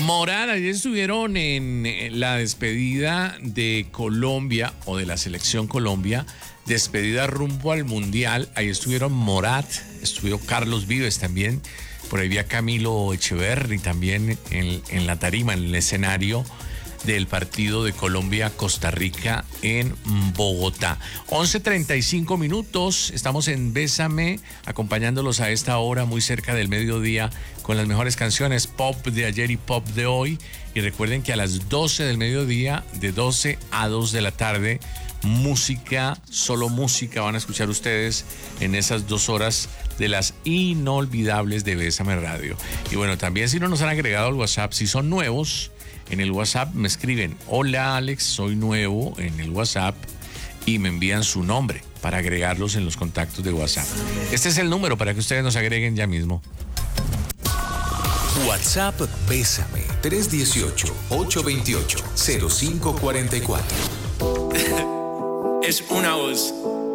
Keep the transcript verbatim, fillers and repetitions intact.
Morat, ayer estuvieron en la despedida de Colombia o de la selección Colombia, despedida rumbo al Mundial. Ahí estuvieron Morat, estuvo Carlos Vives también, por ahí había Camilo Echeverri también en, en la tarima, en el escenario del partido de Colombia-Costa Rica en Bogotá. once treinta y cinco minutos, estamos en Bésame, acompañándolos a esta hora muy cerca del mediodía con las mejores canciones pop de ayer y pop de hoy. Y recuerden que a las doce del mediodía, de doce a dos de la tarde, música, solo música van a escuchar ustedes en esas dos horas de las inolvidables de Bésame Radio. Y bueno, también si no nos han agregado al WhatsApp, si son nuevos, en el WhatsApp me escriben: hola Alex, soy nuevo en el WhatsApp, y me envían su nombre para agregarlos en los contactos de WhatsApp. Este es el número para que ustedes nos agreguen ya mismo. WhatsApp Bésame tres uno ocho, ocho dos ocho, cero cinco cuatro cuatro. Es una voz.